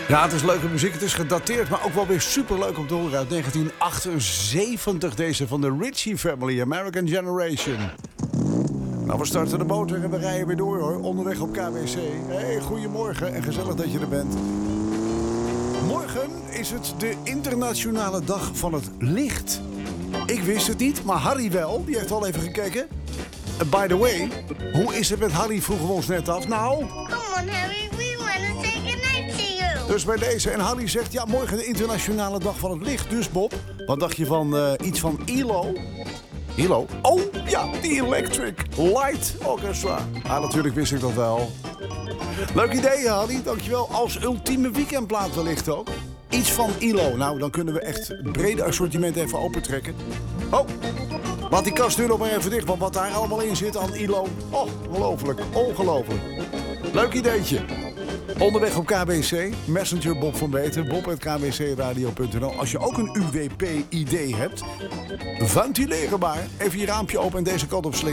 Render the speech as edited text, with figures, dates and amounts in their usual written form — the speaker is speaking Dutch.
Ja, het is leuke muziek. Het is gedateerd, maar ook wel weer superleuk om te horen. Uit 1978, deze van de Ritchie Family, American Generation. Nou, we starten de motor en we rijden weer door, hoor. Onderweg op KBC. Hey, goedemorgen en gezellig dat je er bent. Morgen is het de internationale dag van het licht. Ik wist het niet, maar Harry wel. Die heeft al even gekeken. By the way, hoe is het met Harry, vroegen we ons net af. Nou... Come on, Harry, we want to say goodnight to you. Dus bij deze. En Harry zegt, ja, morgen de internationale dag van het licht. Dus Bob, wat dacht je van iets van ELO? ELO? Oh, ja, die Electric Light Orchestra. Ah, natuurlijk wist ik dat wel. Leuk idee, Harry. Dankjewel. Als ultieme weekendplaat wellicht ook. Iets van ELO. Nou, dan kunnen we echt het brede assortiment even opentrekken. Oh, laat die kastdeur nog maar even dicht. Want wat daar allemaal in zit aan ELO. Oh, ongelooflijk. Ongelooflijk. Leuk ideetje. Onderweg op KBC. Messenger Bob van Beter. Bob@kbcradio.nl. Als je ook een UWP-idee hebt, ventileren maar. Even je raampje open en deze kant op slikken.